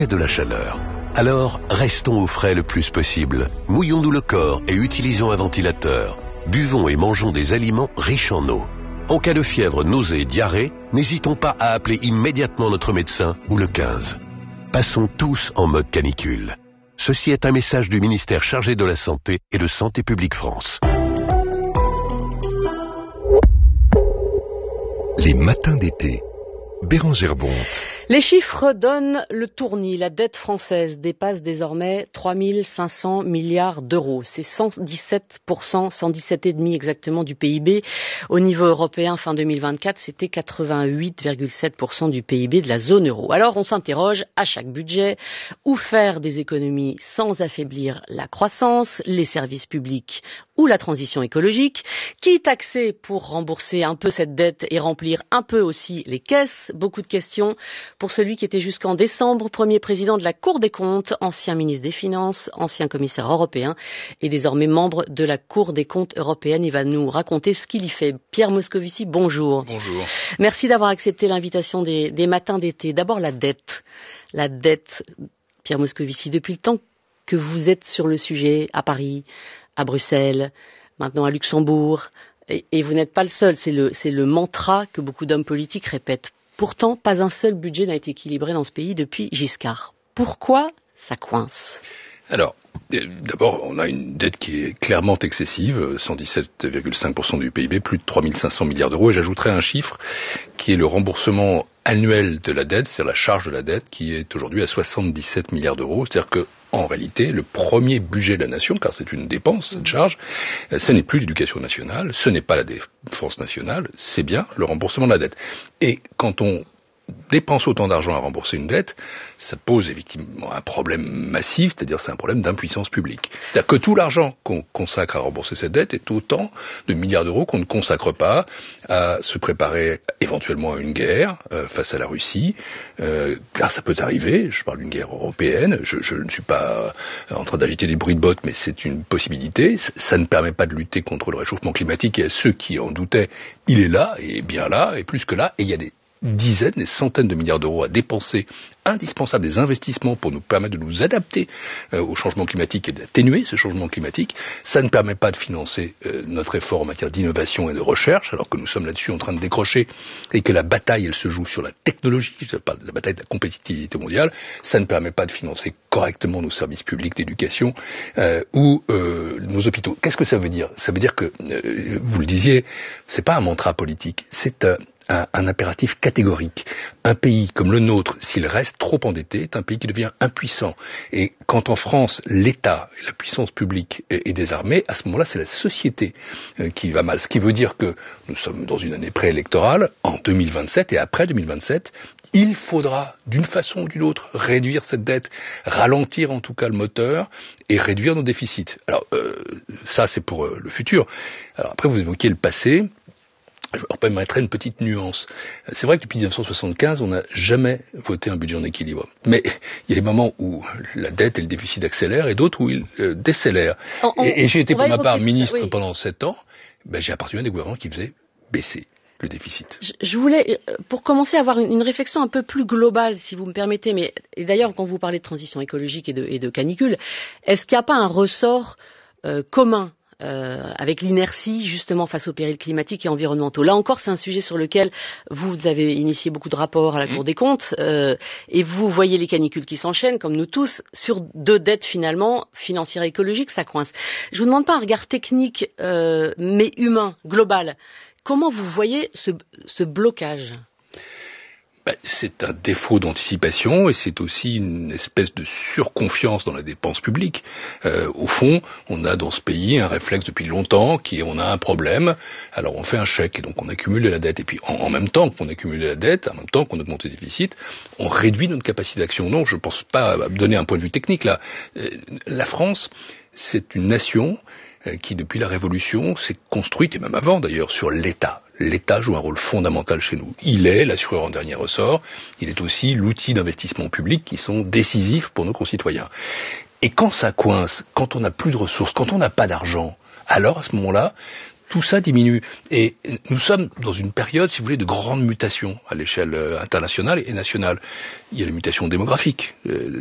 de la chaleur. Alors, restons au frais le plus possible. Mouillons-nous le corps et utilisons un ventilateur. Buvons et mangeons des aliments riches en eau. En cas de fièvre, nausée, diarrhée, n'hésitons pas à appeler immédiatement notre médecin ou le 15. Passons tous en mode canicule. Ceci est un message du ministère chargé de la Santé et de Santé publique France. Les matins d'été. Bérangère Bonte. Les chiffres donnent le tournis. La dette française dépasse désormais 3 500 milliards d'euros. C'est 117%, 117,5% exactement du PIB. Au niveau européen, fin 2024, c'était 88,7% du PIB de la zone euro. Alors on s'interroge à chaque budget, où faire des économies sans affaiblir la croissance, les services publics ou la transition écologique, qui taxer pour rembourser un peu cette dette et remplir un peu aussi les caisses. Beaucoup de questions pour celui qui était jusqu'en décembre premier président de la Cour des comptes, ancien ministre des Finances, ancien commissaire européen et désormais membre de la Cour des comptes européenne. Il va nous raconter ce qu'il y fait. Pierre Moscovici, bonjour. Bonjour. Merci d'avoir accepté l'invitation des matins d'été. D'abord la dette. La dette, Pierre Moscovici, depuis le temps que vous êtes sur le sujet à Paris, à Bruxelles, maintenant à Luxembourg, et vous n'êtes pas le seul, c'est le mantra que beaucoup d'hommes politiques répètent. Pourtant, pas un seul budget n'a été équilibré dans ce pays depuis Giscard. Pourquoi ça coince ? Alors, d'abord, on a une dette qui est clairement excessive, 117,5% du PIB, plus de 3 500 milliards d'euros. Et j'ajouterai un chiffre qui est le remboursement annuel de la dette, c'est-à-dire la charge de la dette, qui est aujourd'hui à 77 milliards d'euros. C'est-à-dire que, en réalité, le premier budget de la nation, car c'est une dépense, cette charge, ce n'est plus l'éducation nationale, ce n'est pas la défense nationale, c'est bien le remboursement de la dette. Et quand on dépense autant d'argent à rembourser une dette, ça pose effectivement un problème massif, c'est-à-dire c'est un problème d'impuissance publique. C'est-à-dire que tout l'argent qu'on consacre à rembourser cette dette est autant de milliards d'euros qu'on ne consacre pas à se préparer éventuellement à une guerre face à la Russie, car ça peut arriver, je parle d'une guerre européenne, je ne suis pas en train d'agiter des bruits de bottes, mais c'est une possibilité, ça ne permet pas de lutter contre le réchauffement climatique, et à ceux qui en doutaient, il est là, et bien là, et plus que là, et il y a des dizaines, des centaines de milliards d'euros à dépenser, indispensables, des investissements pour nous permettre de nous adapter au changement climatique et d'atténuer ce changement climatique. Ça ne permet pas de financer notre effort en matière d'innovation et de recherche, alors que nous sommes là-dessus en train de décrocher et que la bataille, elle se joue sur la technologie, je parle de la bataille de la compétitivité mondiale. Ça ne permet pas de financer correctement nos services publics d'éducation ou nos hôpitaux. Qu'est-ce que ça veut dire ? Ça veut dire que, vous le disiez, c'est pas un mantra politique, c'est un impératif catégorique. Un pays comme le nôtre, s'il reste trop endetté, est un pays qui devient impuissant. Et quand en France, l'État et la puissance publique est désarmée, à ce moment-là, c'est la société qui va mal. Ce qui veut dire que nous sommes dans une année préélectorale, en 2027 et après 2027, il faudra, d'une façon ou d'une autre, réduire cette dette, ralentir en tout cas le moteur et réduire nos déficits. Alors, ça, c'est pour le futur. Alors après, vous évoquiez le passé. Je permettrai une petite nuance. C'est vrai que depuis 1975, on n'a jamais voté un budget en équilibre. Mais il y a des moments où la dette et le déficit accélèrent et d'autres où ils décélèrent. Et j'ai été pour ma part ministre pendant 7 ans. J'ai appartenu à des gouvernements qui faisaient baisser le déficit. Je voulais, pour commencer, avoir une réflexion un peu plus globale, si vous me permettez. Et d'ailleurs, quand vous parlez de transition écologique et de canicule, est-ce qu'il n'y a pas un ressort commun avec l'inertie justement face aux périls climatiques et environnementaux? Là encore, c'est un sujet sur lequel vous avez initié beaucoup de rapports à la Cour des comptes et vous voyez les canicules qui s'enchaînent, comme nous tous, sur deux dettes finalement, financières et écologiques, ça coince. Je vous demande pas un regard technique mais humain, global. Comment vous voyez ce blocage ? C'est un défaut d'anticipation et c'est aussi une espèce de surconfiance dans la dépense publique. Au fond, on a dans ce pays un réflexe depuis longtemps qui est on a un problème, alors on fait un chèque et donc on accumule de la dette. Et puis en même temps qu'on accumule de la dette, en même temps qu'on augmente le déficit, on réduit notre capacité d'action. Non, je ne pense pas à donner un point de vue technique là. La France, c'est une nation qui, depuis la Révolution, s'est construite, et même avant d'ailleurs, sur l'État. L'État joue un rôle fondamental chez nous. Il est l'assureur en dernier ressort, il est aussi l'outil d'investissement public qui sont décisifs pour nos concitoyens. Et quand ça coince, quand on n'a plus de ressources, quand on n'a pas d'argent, alors à ce moment-là, tout ça diminue. Et nous sommes dans une période, si vous voulez, de grandes mutations à l'échelle internationale et nationale. Il y a les mutations démographiques.